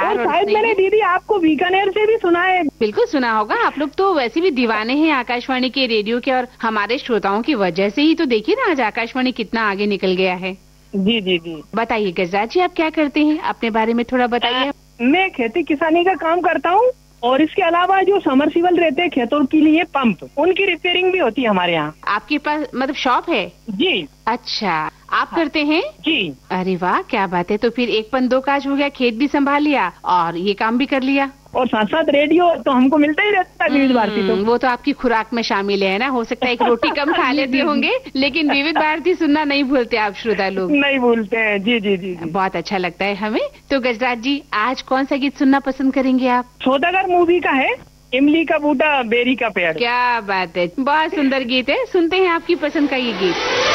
प्यार। और शायद मैंने दीदी आपको बीकानेर से भी सुना है। बिल्कुल सुना होगा, आप लोग तो वैसे भी दीवाने हैं आकाशवाणी के, रेडियो के, और हमारे श्रोताओं की वजह से ही तो देखिए ना आज आकाशवाणी कितना आगे निकल गया है। जी जी जी। बताइए गजराज जी, आप क्या करते हैं, अपने बारे में थोड़ा बताइए। मैं खेती किसानी का काम करता हूँ, और इसके अलावा जो समरसीबल रहते हैं खेतों के लिए पंप, उनकी रिपेयरिंग भी होती है हमारे यहाँ। आपके पास मतलब शॉप है? जी। अच्छा, आप करते हैं? जी। अरे वाह, क्या बात है। तो फिर एक पन दो काज हो गया, खेत भी संभाल लिया और ये काम भी कर लिया, और साथ साथ रेडियो तो हमको मिलता ही रहता है विविध भारती। तो वो तो आपकी खुराक में शामिल है ना। हो सकता है एक रोटी कम खा लेते होंगे, लेकिन विविध भारती सुनना नहीं भूलते आप श्रोता लोग। नहीं भूलते हैं। जी जी जी जी। बहुत अच्छा लगता है हमें। तो गजराज जी, आज कौन सा गीत सुनना पसंद करेंगे आप? सौदागर मूवी का है, इमली का बूटा बेरी का पेड़। क्या बात है, बहुत सुंदर गीत है, सुनते हैं आपकी पसंद का ये गीत।